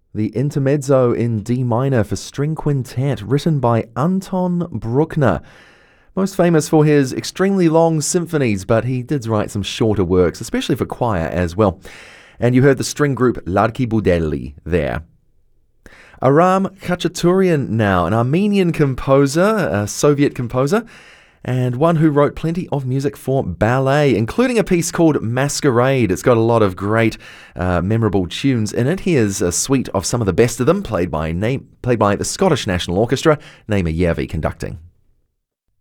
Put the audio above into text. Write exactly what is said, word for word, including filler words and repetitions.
The Intermezzo in D minor for string quintet, written by Anton Bruckner. Most famous for his extremely long symphonies, but he did write some shorter works, especially for choir as well. And you heard the string group Larki Budelli there. Aram Khachaturian now, an Armenian composer, a Soviet composer, and one who wrote plenty of music for ballet, including a piece called Masquerade. It's got a lot of great, uh, memorable tunes in it. Here's a suite of some of the best of them, played by, name, played by the Scottish National Orchestra, Naima Järvi conducting.